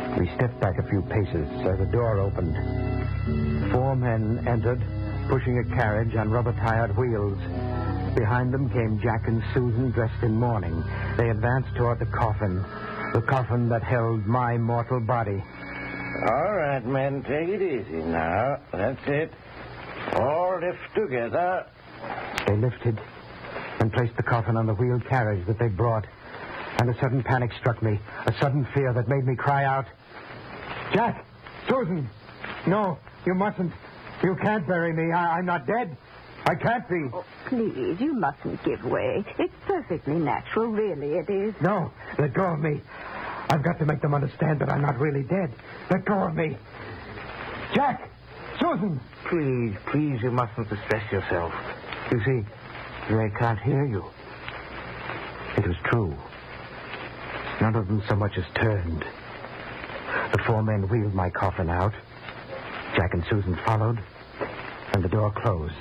We stepped back a few paces as the door opened. 4 men entered, pushing a carriage on rubber-tired wheels. Behind them came Jack and Susan dressed in mourning. They advanced toward the coffin that held my mortal body. All right, men, take it easy now. That's it. All lift together. They lifted and placed the coffin on the wheeled carriage that they brought. And a sudden panic struck me, a sudden fear that made me cry out, "Jack! Susan! No, you mustn't. You can't bury me. I'm not dead. I can't be." Oh, please, you mustn't give way. It's perfectly natural, really, it is. No, let go of me. I've got to make them understand that I'm not really dead. Let go of me. Jack! Susan! Please, you mustn't distress yourself. You see, they can't hear you. It was true. None of them so much as turned. The 4 men wheeled my coffin out. Jack and Susan followed, and the door closed.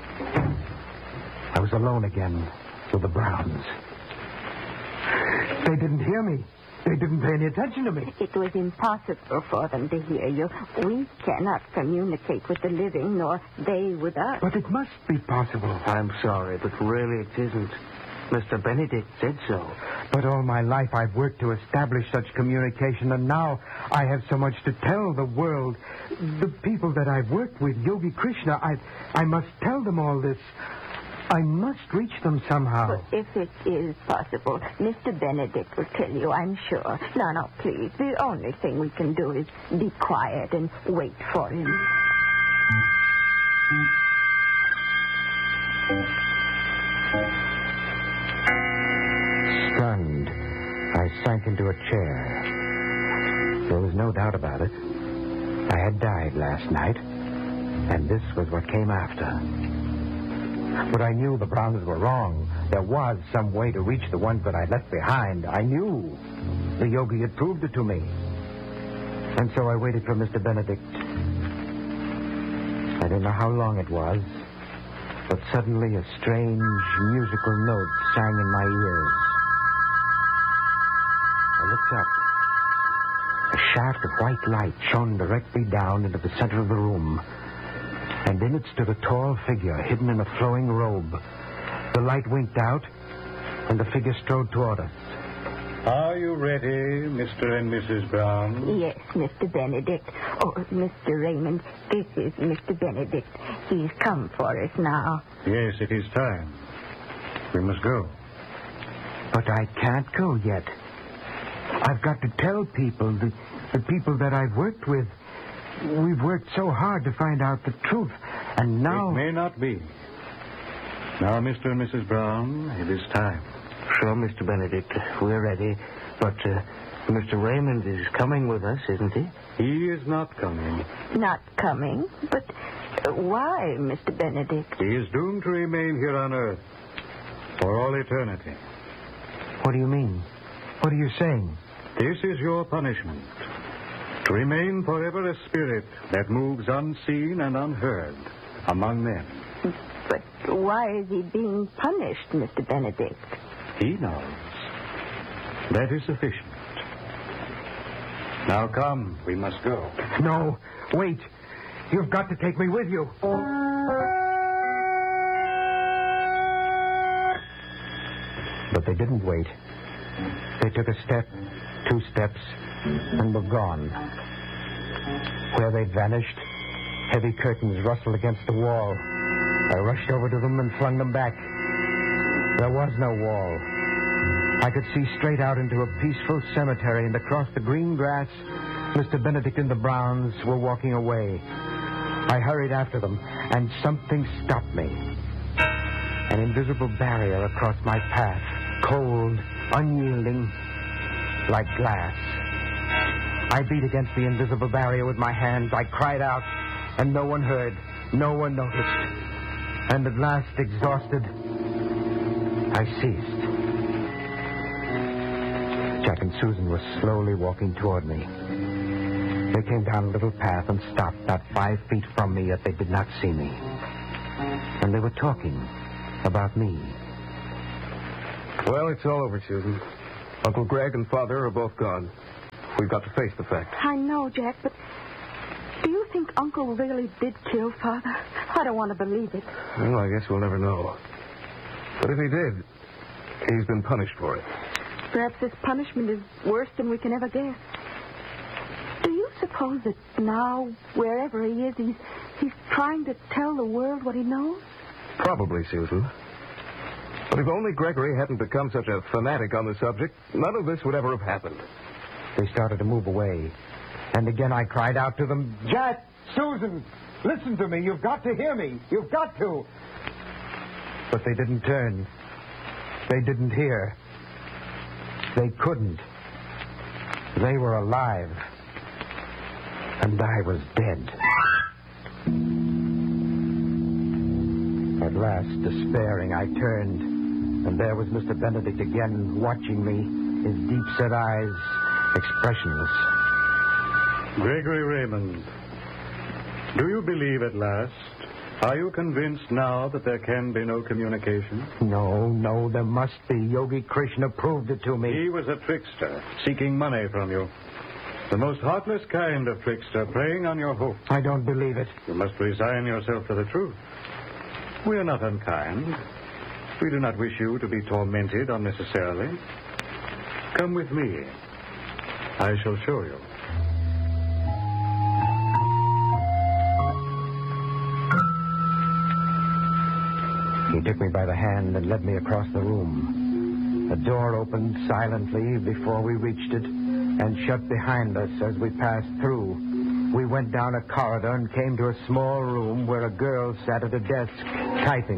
I was alone again with the Browns. They didn't hear me. They didn't pay any attention to me. It was impossible for them to hear you. We cannot communicate with the living, nor they with us. But it must be possible. I'm sorry, but really it isn't. Mr. Benedict said so. But all my life I've worked to establish such communication, and now I have so much to tell the world. The people that I've worked with, Yogi Krishna, I must tell them all this. I must reach them somehow. Well, if it is possible, Mr. Benedict will tell you, I'm sure. No, please. The only thing we can do is be quiet and wait for him. Stunned, I sank into a chair. There was no doubt about it. I had died last night, and this was what came after. But I knew the Browns were wrong. There was some way to reach the ones that I'd left behind. I knew. The yogi had proved it to me. And so I waited for Mr. Benedict. I don't know how long it was, but suddenly a strange musical note sang in my ears. I looked up. A shaft of white light shone directly down into the center of the room. And in it stood a tall figure hidden in a flowing robe. The light winked out, and the figure strode toward us. Are you ready, Mr. and Mrs. Brown? Yes, Mr. Benedict. Oh, Mr. Raymond, this is Mr. Benedict. He's come for us now. Yes, it is time. We must go. But I can't go yet. I've got to tell people, the people that I've worked with. We've worked so hard to find out the truth, and now... It may not be. Now, Mr. and Mrs. Brown, it is time. Sure, Mr. Benedict, we're ready. But Mr. Raymond is coming with us, isn't he? He is not coming. Not coming? But why, Mr. Benedict? He is doomed to remain here on Earth for all eternity. What do you mean? What are you saying? This is your punishment. To remain forever a spirit that moves unseen and unheard among men. But why is he being punished, Mr. Benedict? He knows. That is sufficient. Now come, we must go. No, wait. You've got to take me with you. But they didn't wait. They took a step, 2 steps, and were gone. Where they vanished, heavy curtains rustled against the wall. I rushed over to them and flung them back. There was no wall. I could see straight out into a peaceful cemetery, and across the green grass, Mr. Benedict and the Browns were walking away. I hurried after them, and something stopped me. An invisible barrier across my path, cold, unyielding, like glass. I beat against the invisible barrier with my hands. I cried out, and no one heard. No one noticed. And at last, exhausted, I ceased. Jack and Susan were slowly walking toward me. They came down a little path and stopped not 5 feet from me, yet they did not see me. And they were talking about me. Well, it's all over, Susan. Uncle Greg and Father are both gone. We've got to face the facts. I know, Jack, but do you think Uncle really did kill Father? I don't want to believe it. Well, I guess we'll never know. But if he did, he's been punished for it. Perhaps this punishment is worse than we can ever guess. Do you suppose that now, wherever he is, he's trying to tell the world what he knows? Probably, Susan. But if only Gregory hadn't become such a fanatic on the subject, none of this would ever have happened. They started to move away. And again I cried out to them, Jack, Susan, listen to me. You've got to hear me. You've got to. but they didn't turn. They didn't hear. They couldn't. They were alive. And I was dead. At last, despairing, I turned, and there was Mr. Benedict again, watching me, his deep-set eyes expressionless. Gregory Raymond, do you believe at last? Are you convinced now that there can be no communication? No, there must be. Yogi Krishna proved it to me. He was a trickster, seeking money from you. The most heartless kind of trickster, preying on your hope. I don't believe it. You must resign yourself to the truth. We are not unkind. We do not wish you to be tormented unnecessarily. Come with me. I shall show you. He took me by the hand and led me across the room. The door opened silently before we reached it and shut behind us as we passed through. We went down a corridor and came to a small room where a girl sat at a desk, typing.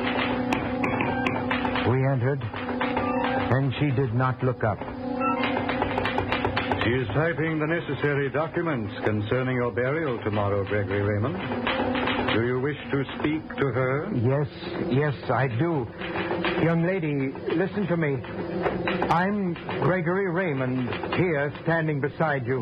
We entered, and she did not look up. She is typing the necessary documents concerning your burial tomorrow, Gregory Raymond. Do you wish to speak to her? Yes, I do. Young lady, listen to me. I'm Gregory Raymond, here standing beside you.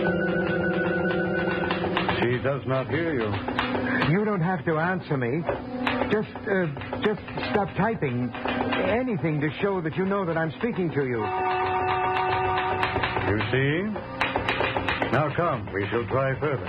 She does not hear you. You don't have to answer me. Just stop typing. Anything to show that you know that I'm speaking to you. You see? Now come, we shall try further.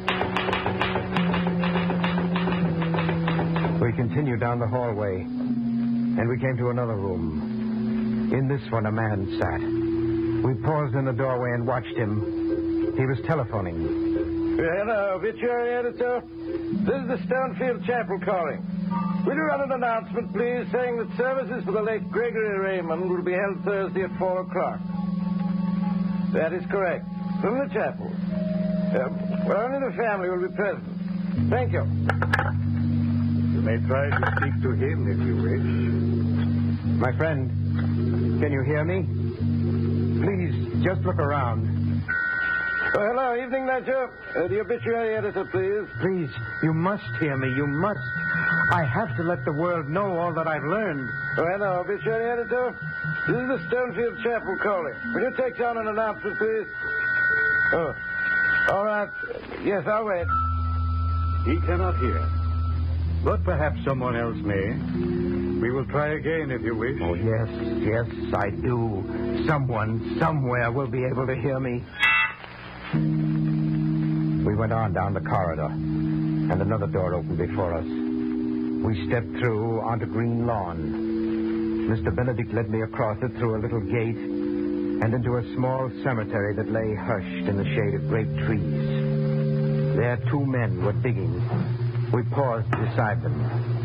We continued down the hallway, and we came to another room. In this one, a man sat. We paused in the doorway and watched him. He was telephoning. Hello, obituary editor. This is the Stonefield Chapel calling. Will you run an announcement, please, saying that services for the late Gregory Raymond will be held Thursday at 4 o'clock? That is correct. From the chapel. Well, only the family will be present. Thank you. You may try to speak to him if you wish. My friend, can you hear me? Please, just look around. Oh, hello, evening ledger. The obituary editor, please. Please, you must hear me. You must. I have to let the world know all that I've learned. Oh, hello, obituary editor. This is the Stonefield Chapel calling. Will you take down an announcement, please? Oh, all right. Yes, I'll wait. He cannot hear. But perhaps someone else may. We will try again if you wish. Oh, yes, I do. Someone, somewhere will be able to hear me. We went on down the corridor, and another door opened before us. We stepped through onto green lawn. Mr. Benedict led me across it through a little gate and into a small cemetery that lay hushed in the shade of great trees. There 2 men were digging. We paused beside them.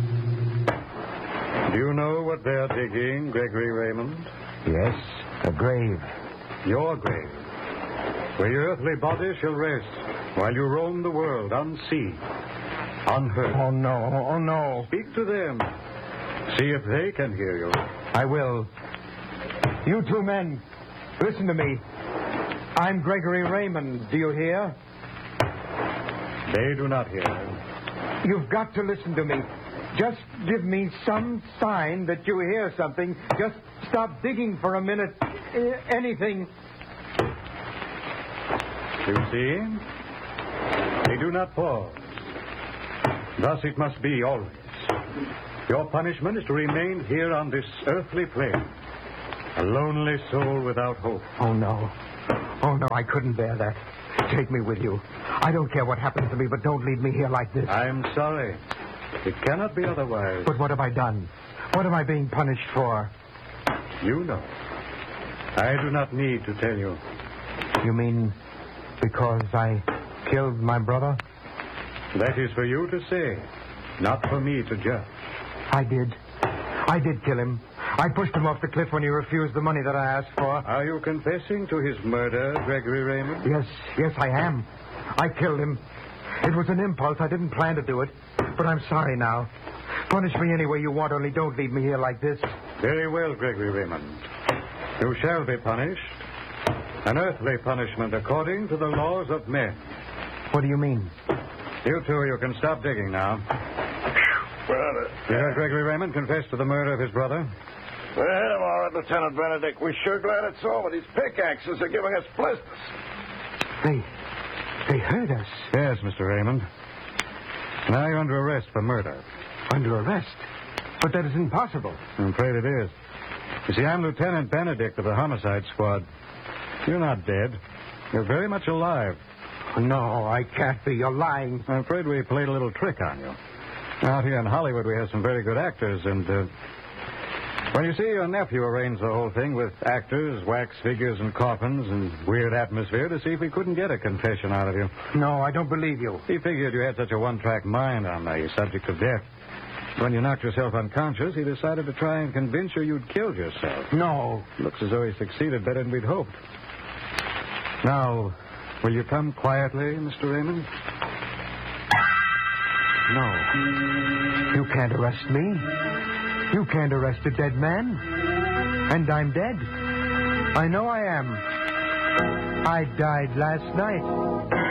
Do you know what they're digging, Gregory Raymond? Yes, a grave. Your grave. Where your earthly body shall rest while you roam the world unseen, unheard. Oh, no. Speak to them. See if they can hear you. I will. You 2 men, listen to me. I'm Gregory Raymond. Do you hear? They do not hear. You've got to listen to me. Just give me some sign that you hear something. Just stop digging for a minute. Anything. You see? They do not pause. Thus it must be always. Your punishment is to remain here on this earthly plane. A lonely soul without hope. Oh, no. no, I couldn't bear that. Take me with you. I don't care what happens to me, but don't leave me here like this. I'm sorry. It cannot be otherwise. But what have I done? What am I being punished for? You know. I do not need to tell you. You mean because I killed my brother? That is for you to say, not for me to judge. I did. I did kill him. I pushed him off the cliff when he refused the money that I asked for. Are you confessing to his murder, Gregory Raymond? Yes, I am. I killed him. It was an impulse. I didn't plan to do it. But I'm sorry now. Punish me any way you want, only don't leave me here like this. Very well, Gregory Raymond. You shall be punished. An earthly punishment according to the laws of men. What do you mean? You two, you can stop digging now. Well, You heard Gregory Raymond confess to the murder of his brother? we had him all right, Lieutenant Benedict. We're sure glad it's over. These pickaxes are giving us blisters. They hurt us. Yes, Mr. Raymond. Now you're under arrest for murder. Under arrest? But that is impossible. I'm afraid it is. You see, I'm Lieutenant Benedict of the Homicide Squad. You're not dead. You're very much alive. No, I can't be. You're lying. I'm afraid we played a little trick on you. Out here in Hollywood, we have some very good actors, and, well, you see, your nephew arranged the whole thing with actors, wax figures, and coffins, and weird atmosphere to see if we couldn't get a confession out of you. No, I don't believe you. He figured you had such a one-track mind on the subject of death. When you knocked yourself unconscious, he decided to try and convince you you'd killed yourself. No. Looks as though he succeeded better than we'd hoped. Now, will you come quietly, Mr. Raymond? No. You can't arrest me. You can't arrest a dead man. And I'm dead. I know I am. I died last night.